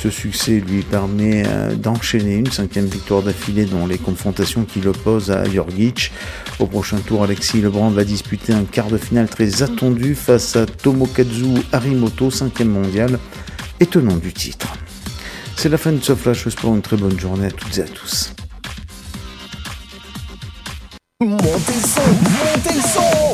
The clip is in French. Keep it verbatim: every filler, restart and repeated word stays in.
Ce succès lui permet euh, d'enchaîner une cinquième victoire d'affilée dans les confrontations qui l'opposent à Jurgic. Au prochain tour, Alexis Lebrun va disputer un quart de finale très attendu face à Tomokazu Harimoto, cinquième mondial et tenant du titre. C'est la fin de ce Flash Sport, une très bonne journée à toutes et à tous. Montez le son, montez le son.